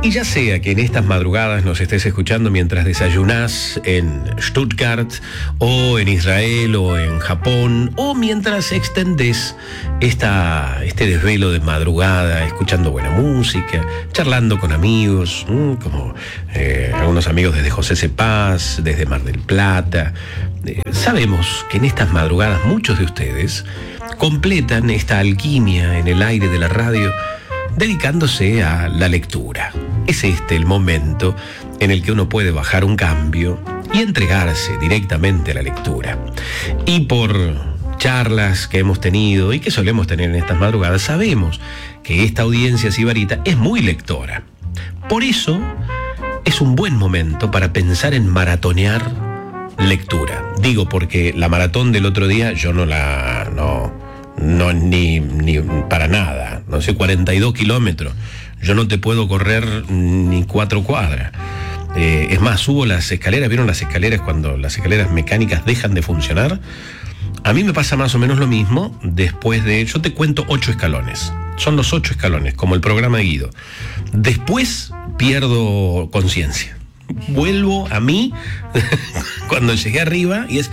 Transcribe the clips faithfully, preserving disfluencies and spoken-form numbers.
Y ya sea que en estas madrugadas nos estés escuchando mientras desayunás en Stuttgart o en Israel o en Japón, o mientras extendés esta, este desvelo de madrugada escuchando buena música, charlando con amigos, ¿m? como eh, algunos amigos desde José Cepaz, desde Mar del Plata. Eh, sabemos que en estas madrugadas muchos de ustedes completan esta alquimia en el aire de la radio dedicándose a la lectura. Es este el momento en el que uno puede bajar un cambio y entregarse directamente a la lectura. Y por charlas que hemos tenido y que solemos tener en estas madrugadas, sabemos que esta audiencia sibarita es muy lectora. Por eso es un buen momento para pensar en maratonear lectura. Digo porque la maratón del otro día yo no la... no... No, ni, ni para nada, no sé, cuarenta y dos kilómetros. Yo no te puedo correr ni cuatro cuadras. Eh, es más, subo las escaleras, ¿vieron las escaleras cuando las escaleras mecánicas dejan de funcionar? A mí me pasa más o menos lo mismo después de... Yo te cuento ocho escalones. Son los ocho escalones, como el programa de Guido. Después pierdo conciencia. Vuelvo a mí cuando llegué arriba y es...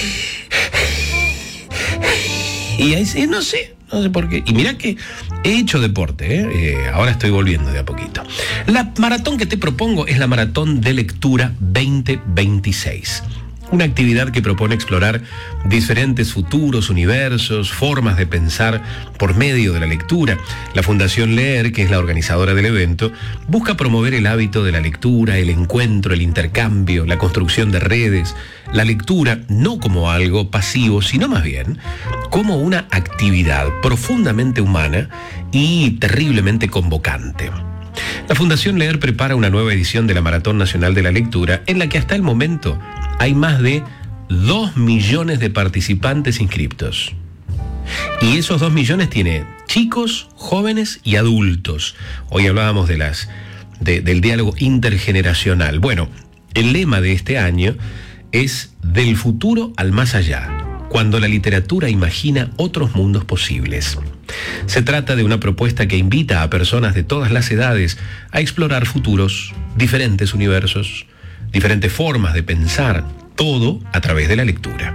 Y ahí sí, no sé, no sé por qué. Y mirá que he hecho deporte, ¿eh? Eh, ahora estoy volviendo de a poquito. La maratón que te propongo es la Maratón de Lectura veinte veintiséis. Una actividad que propone explorar diferentes futuros, universos, formas de pensar por medio de la lectura. La Fundación Leer, que es la organizadora del evento, busca promover el hábito de la lectura, el encuentro, el intercambio, la construcción de redes. La lectura no como algo pasivo, sino más bien como una actividad profundamente humana y terriblemente convocante. La Fundación Leer prepara una nueva edición de la Maratón Nacional de la Lectura, en la que hasta el momento hay más de dos millones de participantes inscriptos. Y esos dos millones tiene chicos, jóvenes y adultos. Hoy hablábamos de las, de, del diálogo intergeneracional. Bueno, el lema de este año es Del futuro al más allá, cuando la literatura imagina otros mundos posibles. Se trata de una propuesta que invita a personas de todas las edades a explorar futuros, diferentes universos, diferentes formas de pensar, todo a través de la lectura.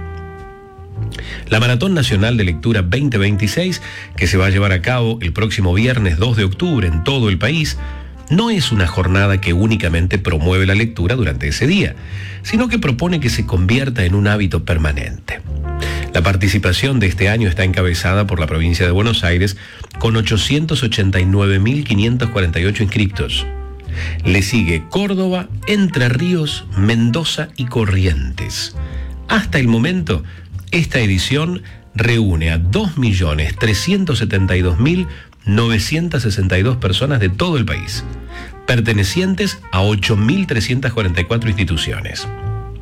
La Maratón Nacional de Lectura veinte veintiséis, que se va a llevar a cabo el próximo viernes dos de octubre en todo el país, no es una jornada que únicamente promueve la lectura durante ese día, sino que propone que se convierta en un hábito permanente. La participación de este año está encabezada por la provincia de Buenos Aires con ochocientos ochenta y nueve mil quinientos cuarenta y ocho inscriptos. Le sigue Córdoba, Entre Ríos, Mendoza y Corrientes. Hasta el momento, esta edición reúne a dos millones trescientos setenta y dos mil novecientos sesenta y dos personas de todo el país, pertenecientes a ocho mil trescientos cuarenta y cuatro instituciones.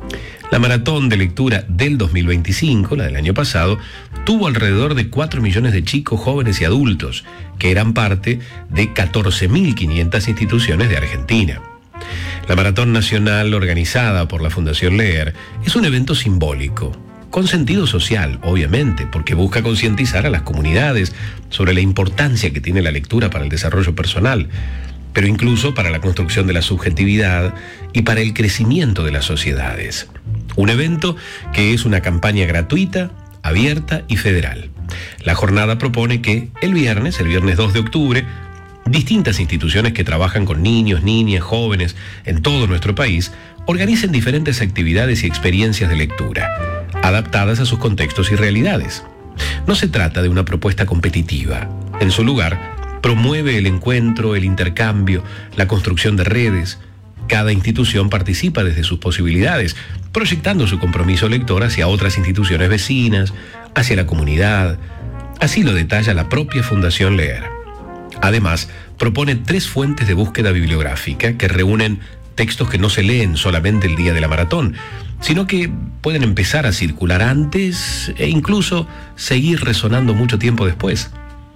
La maratón de lectura del dos mil veinticinco, la del año pasado, tuvo alrededor de cuatro millones de chicos, jóvenes y adultos, que eran parte de catorce mil quinientas instituciones de Argentina. La Maratón Nacional, organizada por la Fundación Leer, es un evento simbólico, con sentido social, obviamente, porque busca concientizar a las comunidades sobre la importancia que tiene la lectura para el desarrollo personal, pero incluso para la construcción de la subjetividad y para el crecimiento de las sociedades. Un evento que es una campaña gratuita, abierta y federal. La jornada propone que el viernes, el viernes dos de octubre, distintas instituciones que trabajan con niños, niñas, jóvenes en todo nuestro país organicen diferentes actividades y experiencias de lectura, adaptadas a sus contextos y realidades. No se trata de una propuesta competitiva. En su lugar, promueve el encuentro, el intercambio, la construcción de redes. Cada institución participa desde sus posibilidades, proyectando su compromiso lector hacia otras instituciones vecinas, hacia la comunidad. Así lo detalla la propia Fundación Leer. Además, propone tres fuentes de búsqueda bibliográfica que reúnen textos que no se leen solamente el día de la maratón, sino que pueden empezar a circular antes e incluso seguir resonando mucho tiempo después.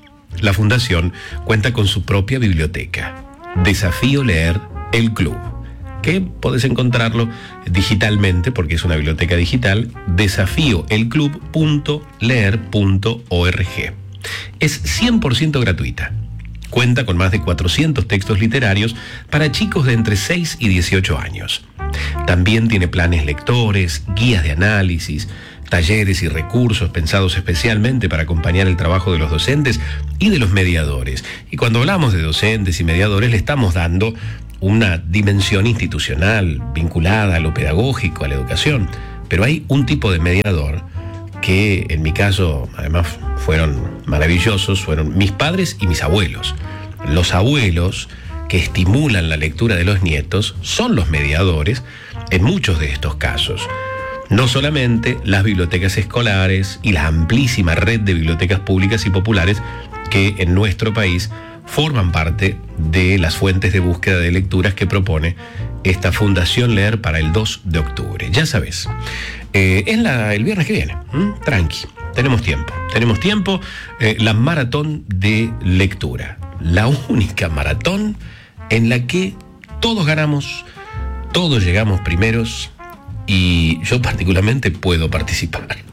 La Fundación cuenta con su propia biblioteca, Desafío Leer, el Club, que podés encontrarlo digitalmente porque es una biblioteca digital, desafío el club punto leer punto org. Es cien por ciento gratuita. Cuenta con más de cuatrocientos textos literarios para chicos de entre seis y dieciocho años. También tiene planes lectores, guías de análisis, talleres y recursos pensados especialmente para acompañar el trabajo de los docentes y de los mediadores. Y cuando hablamos de docentes y mediadores, le estamos dando una dimensión institucional vinculada a lo pedagógico, a la educación. Pero hay un tipo de mediador que, en mi caso, además fueron maravillosos, fueron mis padres y mis abuelos. Los abuelos que estimulan la lectura de los nietos son los mediadores en muchos de estos casos. No solamente las bibliotecas escolares y la amplísima red de bibliotecas públicas y populares que en nuestro país forman parte de las fuentes de búsqueda de lecturas que propone esta Fundación Leer para el dos de octubre. Ya sabes, eh, es la, el viernes que viene, ¿m? Tranqui, tenemos tiempo, tenemos tiempo, eh, la maratón de lectura, la única maratón en la que todos ganamos, todos llegamos primeros, y yo particularmente puedo participar.